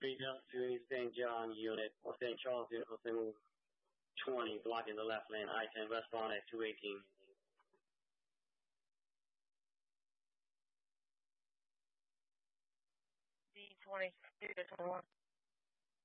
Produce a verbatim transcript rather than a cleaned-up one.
to Saint John unit or Saint Charles unit will move twenty, blocking the left lane. I ten westbound at two eighteen. D twenty-two to twenty-one.